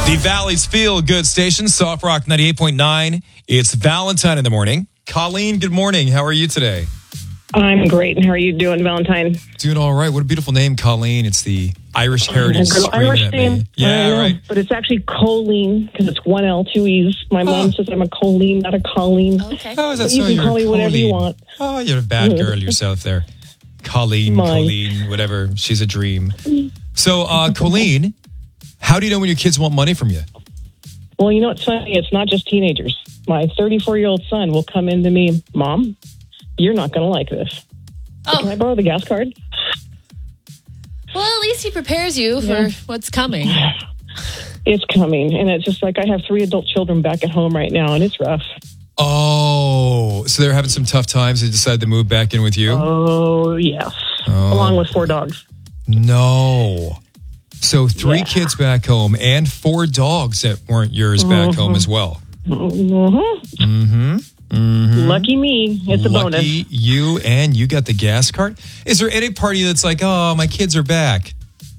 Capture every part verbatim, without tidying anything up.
The Valley's Feel Good Station, Soft Rock ninety-eight point nine. It's Valentine in the morning. Colleen, good morning. How are you today? I'm great. And how are you doing, Valentine? Doing all right. What a beautiful name, Colleen. It's the Irish heritage screaming Irish at name. me. Yeah, right. But it's actually Colleen because it's one L, two E's. My mom oh. says I'm a Colleen, not a Colleen. Okay. Oh, is that but so? you can You're call me whatever Colleen. you want. Oh, you're a bad girl yourself there. Colleen, Mine. Colleen, whatever. She's a dream. So, uh, Colleen, how do you know when your kids want money from you? Well, you know what's funny? It's not just teenagers. My thirty-four-year-old son will come into me, Mom, you're not going to like this. Oh. Can I borrow the gas card? Well, at least he prepares you for Yeah. what's coming. It's coming. And it's just like I have three adult children back at home right now, and it's rough. Oh, so they're having some tough times. They decided to move back in with you? Oh, yes. Oh. Along with four dogs. No. So three Yeah. kids back home and four dogs that weren't yours back Mm-hmm. home as well. Mm-hmm. Mm-hmm. Mm-hmm. Lucky me. It's a bonus. Lucky you, and you got the gas card. Is there any party that's like, oh, my kids are back?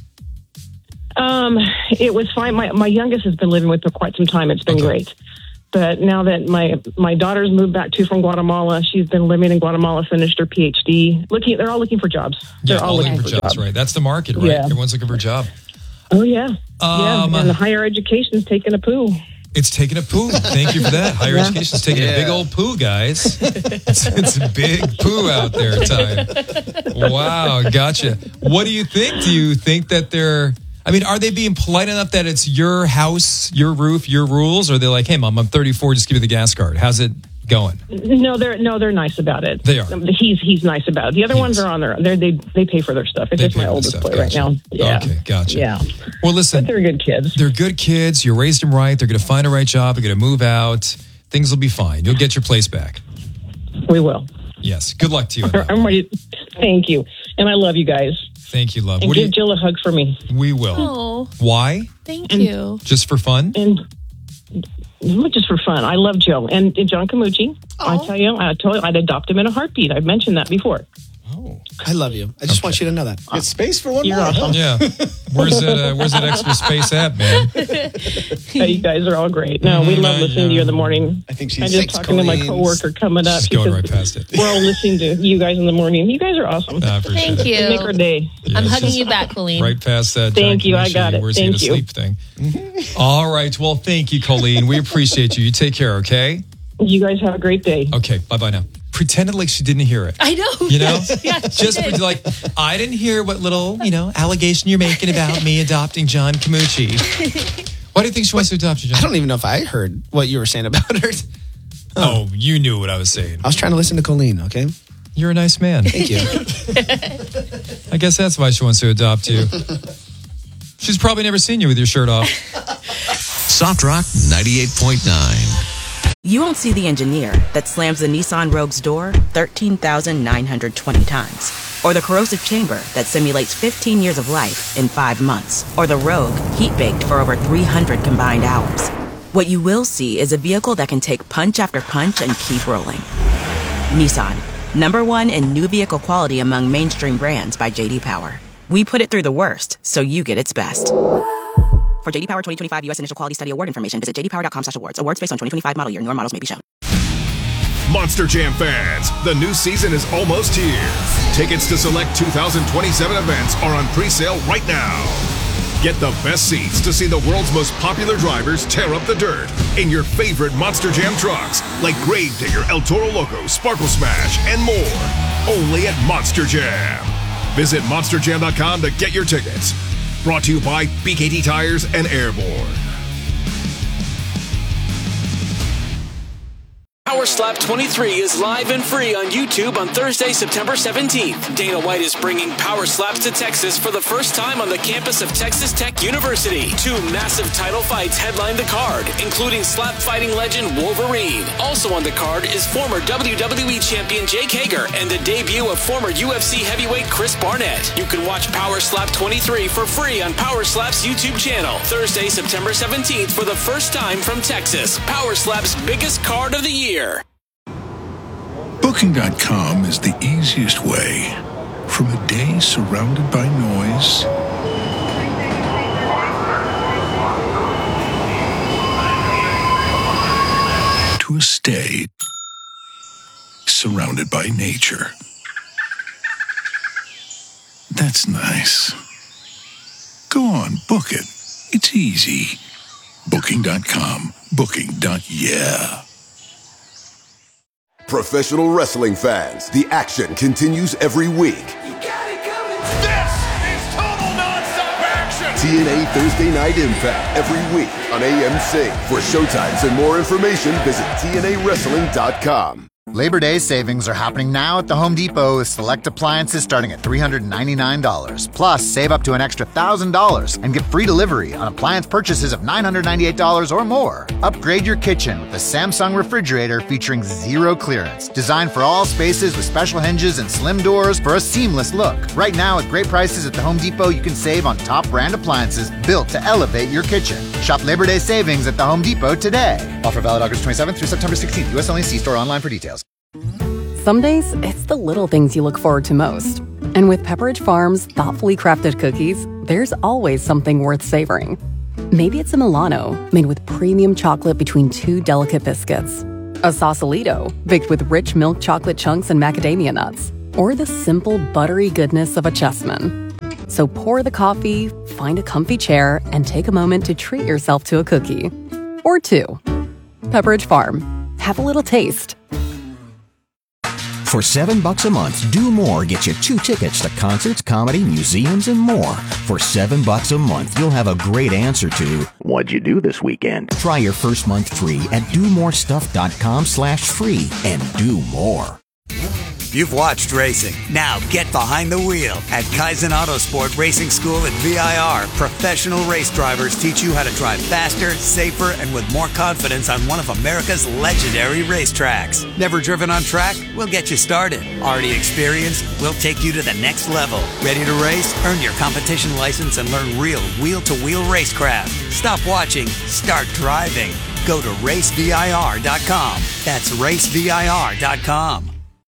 Um, it was fine. My my youngest has been living with for quite some time. It's been Okay. great. But now that my my daughter's moved back too from Guatemala, she's been living in Guatemala, finished her P H D. Looking, they're all looking for jobs. Yeah, They're all looking for jobs, right? That's the market, right? Yeah. Everyone's looking for a job. Oh yeah, Um, yeah. And the higher education's taking a poo. It's taking a poo. Thank you for that. Higher Yeah. education's taking a big old poo, guys. It's, it's a big poo out there time. Wow, gotcha. What do you think? Do you think that they're, I mean, are they being polite enough that it's your house, your roof, your rules? Or are they like, hey, Mom, I'm thirty-four, just give me the gas card. How's it going? No, they're no, they're nice about it. They are. He's he's nice about it. The other He ones is. are on their. They're, they they pay for their stuff. It's They just pay my for the oldest stuff. boy Gotcha. right now. Yeah. Okay, gotcha. Yeah. Well, listen, But they're good kids. they're good kids. You raised them right. They're going to find a right job. They're going to move out. Things will be fine. You'll get your place back. We will. Yes. Good luck to you. on that. I'm ready. Thank you, and I love you guys. Thank you, love. And What do give you, Jill a hug for me. we will. Oh, Why? thank you. Just for fun? And just for fun. I love Joe and, and John Camucci. I Oh. tell you, I told you, I'd adopt him in a heartbeat. I've mentioned that before. I love you. I just want you to know that. Get space for one You're more. awesome. Yeah. Where's that? Uh, where's that extra space at, man? Yeah, you guys are all great. No, we love listening to you in the morning. I think I'm she's just six talking to my Colleen's. coworker coming up. She's She going says, right past it. We're all listening to you guys in the morning. You guys are awesome. I appreciate Thank it. you. You make our day. Yeah, I'm it's hugging just you back, Colleen. Right past that. Thank John you. I Camucci, got it. Where's he Thank to you. sleep thing. All right. Well, thank you, Colleen. We appreciate you. You take care, okay? You guys have a great day. Okay. Bye-bye now. Pretended like she didn't hear it. I know. You know? Yes, yes, she Just did. pretend like, I didn't hear what little, you know, allegation you're making about me adopting John Camucci. Why do you think she wants to adopt you, John? I don't even know if I heard what you were saying about her. Oh, you knew what I was saying. I was trying to listen to Colleen, okay? You're a nice man. Thank you. I guess that's why she wants to adopt you. She's probably never seen you with your shirt off. Soft Rock ninety-eight point nine. You won't see the engineer that slams the Nissan Rogue's door thirteen thousand nine hundred twenty times. Or the corrosive chamber that simulates fifteen years of life in five months. Or the Rogue heat-baked for over three hundred combined hours. What you will see is a vehicle that can take punch after punch and keep rolling. Nissan, number one in new vehicle quality among mainstream brands by J D Power. We put it through the worst, so you get its best. For J D Power twenty twenty-five U S Initial Quality Study Award information, visit j d power dot com slash awards. Awards based on twenty twenty-five model year. Newer models may be shown. Monster Jam fans, the new season is almost here. Tickets to select two thousand twenty-seven events are on pre-sale right now. Get the best seats to see the world's most popular drivers tear up the dirt in your favorite Monster Jam trucks, like Gravedigger, El Toro Loco, Sparkle Smash, and more. Only at Monster Jam. Visit monster jam dot com to get your tickets. Brought to you by B K T Tires and Airborne. Power Slap twenty-three is live and free on YouTube on Thursday, September seventeenth. Dana White is bringing Power Slaps to Texas for the first time on the campus of Texas Tech University. Two massive title fights headline the card, including slap fighting legend Wolverine. Also on the card is former W W E champion Jake Hager and the debut of former U F C heavyweight Chris Barnett. You can watch Power Slap twenty-three for free on Power Slap's YouTube channel. Thursday, September seventeenth for the first time from Texas. Power Slap's biggest card of the year. Booking dot com is the easiest way. From a day surrounded by noise to a stay, surrounded by nature. That's nice. Go on, book it. It's easy. Booking dot com. Booking. Yeah. Professional wrestling fans, the action continues every week. You got it coming. This is total nonstop action. T N A Thursday Night Impact every week on A M C. For showtimes and more information, visit T N A wrestling dot com. Labor Day savings are happening now at the Home Depot with select appliances starting at three hundred ninety-nine dollars. Plus, save up to an extra one thousand dollars and get free delivery on appliance purchases of nine hundred ninety-eight dollars or more. Upgrade your kitchen with the Samsung refrigerator featuring zero clearance. Designed for all spaces with special hinges and slim doors for a seamless look. Right now, at great prices at the Home Depot, you can save on top brand appliances built to elevate your kitchen. Shop Labor Day savings at the Home Depot today. Offer valid August twenty-seventh through September sixteenth. U S only. See store online for details. Some days, it's the little things you look forward to most. And with Pepperidge Farm's thoughtfully crafted cookies, there's always something worth savoring. Maybe it's a Milano, made with premium chocolate between two delicate biscuits. A Sausalito, baked with rich milk chocolate chunks and macadamia nuts. Or the simple, buttery goodness of a Chessman. So pour the coffee, find a comfy chair, and take a moment to treat yourself to a cookie. Or two. Pepperidge Farm. Have a little taste. For seven bucks a month, Do More gets you two tickets to concerts, comedy, museums, and more. For seven bucks a month, you'll have a great answer to what'd you do this weekend? Try your first month free at do more stuff dot com slash free and do more. You've watched racing. Now get behind the wheel. At Kaizen Autosport Racing School at V I R, professional race drivers teach you how to drive faster, safer, and with more confidence on one of America's legendary racetracks. Never driven on track? We'll get you started. Already experienced? We'll take you to the next level. Ready to race? Earn your competition license and learn real wheel-to-wheel racecraft. Stop watching. Start driving. Go to race V I R dot com. That's race V I R dot com.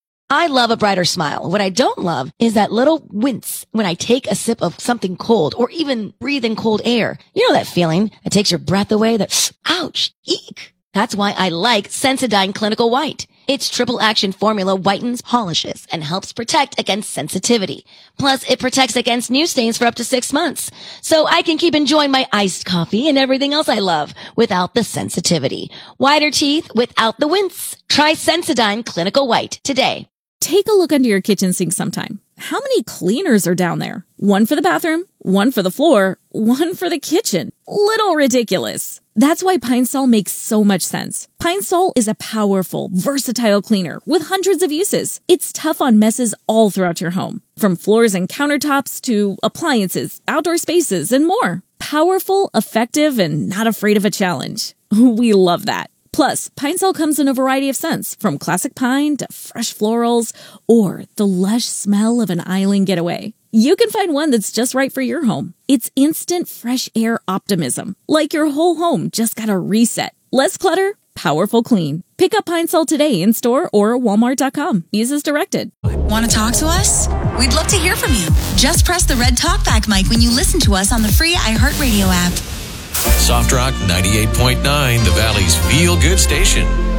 I love a brighter smile. What I don't love is that little wince when I take a sip of something cold or even breathe in cold air. You know that feeling that takes your breath away, that ouch, eek. That's why I like Sensodyne Clinical White. Its triple action formula whitens, polishes, and helps protect against sensitivity. Plus, it protects against new stains for up to six months. So I can keep enjoying my iced coffee and everything else I love without the sensitivity. Whiter teeth without the wince. Try Sensodyne Clinical White today. Take a look under your kitchen sink sometime. How many cleaners are down there? One for the bathroom, one for the floor, one for the kitchen. Little ridiculous. That's why Pine Sol makes so much sense. Pine Sol is a powerful, versatile cleaner with hundreds of uses. It's tough on messes all throughout your home, from floors and countertops to appliances, outdoor spaces, and more. Powerful, effective, and not afraid of a challenge. We love that. Plus, Pine Sol comes in a variety of scents, from classic pine to fresh florals, or the lush smell of an island getaway. You can find one that's just right for your home. It's instant fresh air optimism, like your whole home just got a reset. Less clutter, powerful clean. Pick up Pine Sol today in store or walmart dot com. Use as directed. Want to talk to us? We'd love to hear from you. Just press the red talkback mic when you listen to us on the free iHeartRadio app. Soft Rock ninety-eight point nine, the Valley's feel-good station.